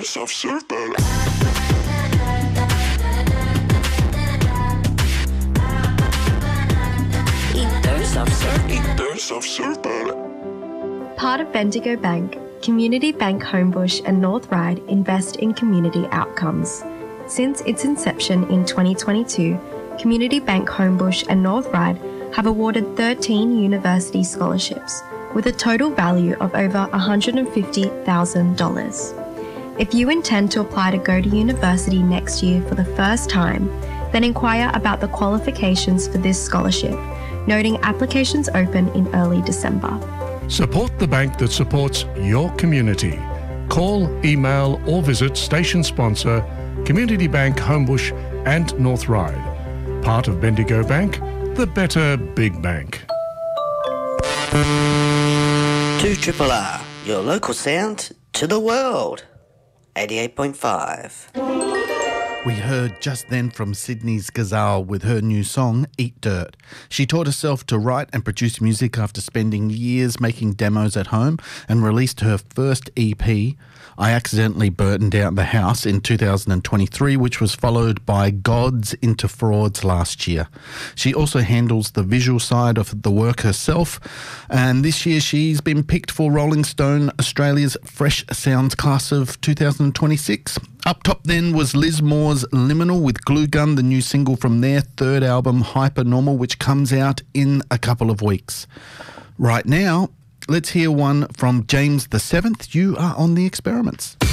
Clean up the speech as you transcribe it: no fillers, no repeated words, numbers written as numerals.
Soft serve better. Soft serve better. Part of Bendigo Bank, Community Bank Homebush and North Ryde invest in community outcomes. Since its inception in 2022, Community Bank Homebush and North Ryde have awarded 13 university scholarships with a total value of over $150,000. If you intend to apply to go to university next year for the first time, then inquire about the qualifications for this scholarship, noting applications open in early December. Support the bank that supports your community. Call, email or visit station sponsor Community Bank Homebush and North Ryde. Part of Bendigo Bank, the better big bank. 2RRR, your local sound to the world. 88.5. We heard just then from Sydney's Gazelle with her new song, Eat Dirt. She taught herself to write and produce music after spending years making demos at home and released her first EP, I Accidentally Burnt Out the House, in 2023, which was followed by Gods into Frauds last year. She also handles the visual side of the work herself, and this year she's been picked for Rolling Stone Australia's Fresh Sounds class of 2026. Up top then was Liz Moore's Liminal with Glue Gun, the new single from their third album, Hypernormal, which comes out in a couple of weeks. Right now, let's hear one from James the Seventh. You are on The Experiments.